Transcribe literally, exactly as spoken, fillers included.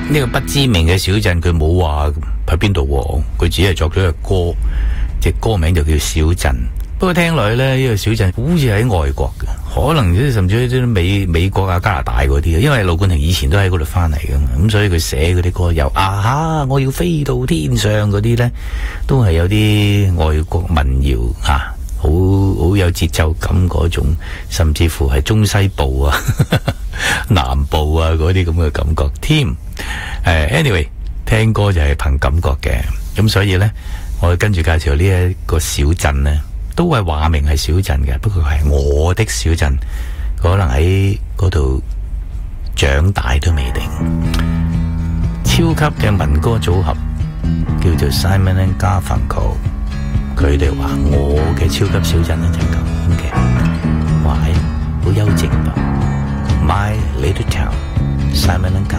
呢個不知名嘅小鎮，佢冇話喺邊度，佢只係作咗個歌，隻歌名就叫小鎮。不過聽落去咧，呢個小鎮好似喺外國嘅，可能甚至啲美美國啊、加拿大嗰啲，因為盧冠廷以前都喺嗰度翻嚟噶嘛，咁所以佢寫嗰啲歌又啊哈，我要飛到天上嗰啲咧，都係有啲外國民謠啊，好好有節奏感嗰種，甚至乎係中西部啊、南部啊嗰啲咁嘅感覺添。誒 ，anyway， 聽歌就係憑感覺嘅，咁所以咧，我跟住介紹呢一個小鎮咧。都係話明係小鎮嘅，不過係我的小鎮，可能喺嗰度長大都未定。超級嘅民歌組合叫做 Simon and Garfunkel， 佢哋話我嘅超級小鎮咧就係咁嘅，哇，好幽靜噃。My Little Town， Simon and